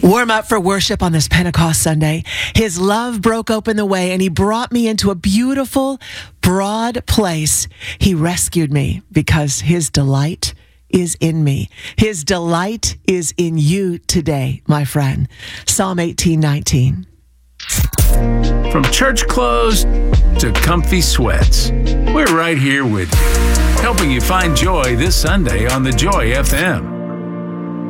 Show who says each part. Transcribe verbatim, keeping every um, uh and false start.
Speaker 1: Warm up for worship on this Pentecost Sunday. His love broke open the way and he brought me into a beautiful, broad place. He rescued me because his delight is in me. His delight is in you today, my friend. Psalm eighteen nineteen.
Speaker 2: From church clothes to comfy sweats, we're right here with you, helping you find joy this Sunday on The Joy F M.